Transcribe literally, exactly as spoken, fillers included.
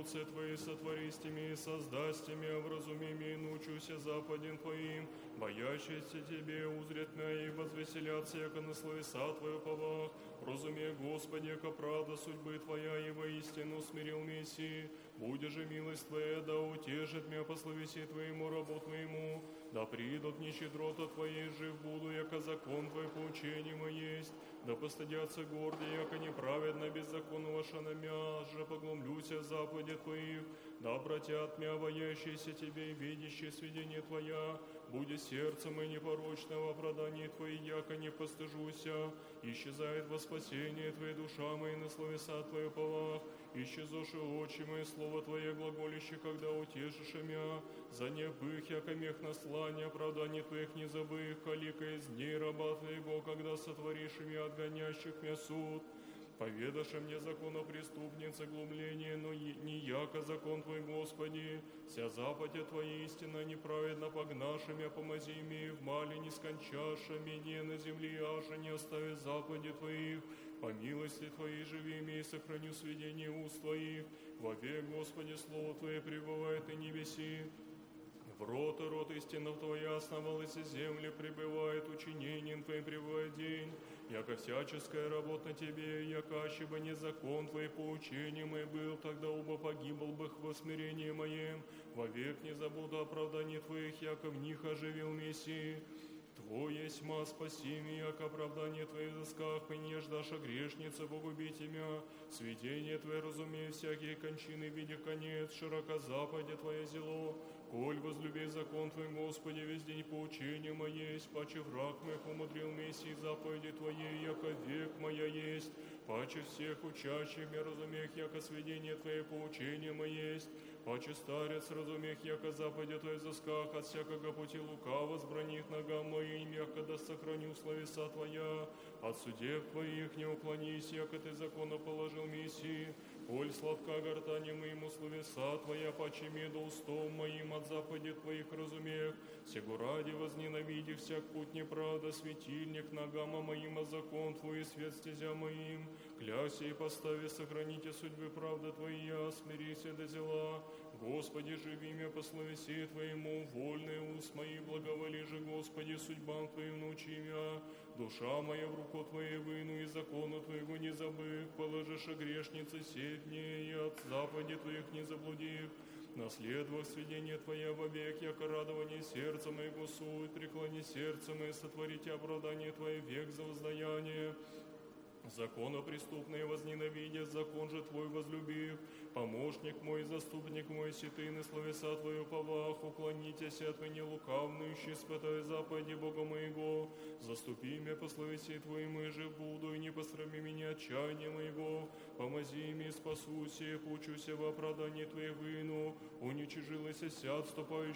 руце Твоей сотвористими, создастими, образумими, научуся западен Твоим, боящиеся Тебе узрят мя и возвеселятся, яко на словеса Твою повах. Разуме, Господи, яко правда судьбы Твоя, и воистину смирил Мессии. Буде же милость Твоя, да утешит мя по словеси Твоему рабу Твоему, да придут нищедрота Твоей, жив буду, яко закон Твой поучение мое есть. Да постыдятся гордые, яко неправедно беззаконного шанамя, же погломлюся в заповеди Твоих, да обратят мя боящиеся Тебе и видящие сведения Твоя, буде сердцем и непорочного оправдания Твои, яко не постыжуся, исчезает во спасение Твоей душа моя на словеса Твою повах, исчезоши очи мои, слово Твое глаголище, когда утешишь мя, за небых, яко мех наслания, оправдание Твоих не забых, калика из дней раба Твоего, когда сотворишь мя от гонящих мя суд. Поведаше мне закон о преступнице глумление, но не яко закон Твой, Господи, вся западя Твоя истина неправедно погнашами, а помози ми в мале не скончаша меня на земле, аже не остави запади Твоих. По милости Твоей живи ми и сохраню сведения уст Твоих. Вовек, Господи, Слово Твое пребывает и небеси. В рот и рот истинов Твоя основалась и земли, пребывает учинением Твоим пребывает день, яко всяческая работа на Тебе, яко аще бы не закон Твой поучение мой был, тогда оба погибл бы во смирении моем, вовек не забуду оправданий Твоих, яко в них оживил Мессии. Твой есть ма, спаси меня, яко оправдание Твое взысках, и не ждаша грешница, погуби Тебя. Сведение Твое разумей, всякие кончины, видя конец, широко западе Твое зело. Коль возлюби закон Твой, Господи, весь день поучение мое есть, паче враг моих умудрил Мессии заповеди Твоей, яко век моя есть. Паче всех учащих я разумех, яко сведение Твое поучение мое есть. Паче старец разумех, яко западе Твое взысках, от всякого пути лукаво сбранит ногам моим, яко да сохраню словеса Твоя. От судеб Твоих не уклонись, яко Ты закона положил Мессии. Коль сладка гортани моему словеса Твоя, паче меда устом моим от западе Твоих разумех. Сего ради возненавидев всяк путь неправда, светильник ногам моим, а закон Твой и свет стезя моим. Кляся и постави, сохраните судьбы правды Твоя, смирися до зела. Господи, живи меня по словеси Твоему, вольные уст мои, благоволи же, Господи, судьбам Твоим научи меня. Душа моя в руку Твоей выну, и закона Твоего не забыв, положишь грешницы сеть мне, и от западе Твоих не заблудив. Наследовав сведение Твоя вовек, яко радование сердца моего суть, преклони сердце мое, сотворите оправдание Твое век за воздаяние. Законопреступные возненавидя, закон же Твой возлюбив. Помощник мой, заступник мой, сеты на словеса Твою повах, уклонитесь от меня лукавную, испытай заповеди Бога моего. Заступи меня по словеси Твоему, и жив буду, и не посрами меня отчаяния моего. Помози мне, спасуся, и пучуся в оправдании Твоей выну, уничижилась ся отступающих